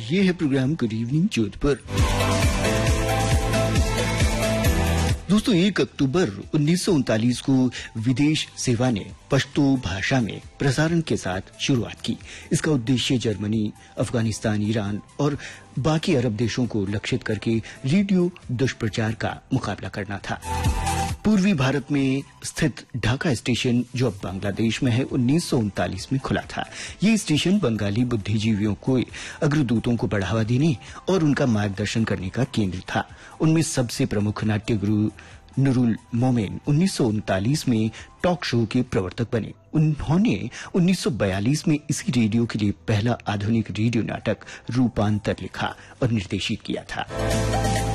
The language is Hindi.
ये है प्रोग्राम गुड इवनिंग जोधपुर। दोस्तों 1 अक्टूबर 1939 को विदेश सेवा ने पश्तो भाषा में प्रसारण के साथ शुरुआत की। इसका उद्देश्य जर्मनी, अफगानिस्तान, ईरान और बाकी अरब देशों को लक्षित करके रेडियो दुष्प्रचार का मुकाबला करना था। पूर्वी भारत में स्थित ढाका स्टेशन, जो अब बांग्लादेश में है, 1939 में खुला था। ये स्टेशन बंगाली बुद्धिजीवियों को अग्रदूतों को बढ़ावा देने और उनका मार्गदर्शन करने का केंद्र था। उनमें सबसे प्रमुख नाट्य गुरु नूरुल मोमेन 1939 में टॉक शो के प्रवर्तक बने। उन्होंने 1942 में इसी रेडियो के लिए पहला आधुनिक रेडियो नाटक रूपांतर लिखा और निर्देशित किया था।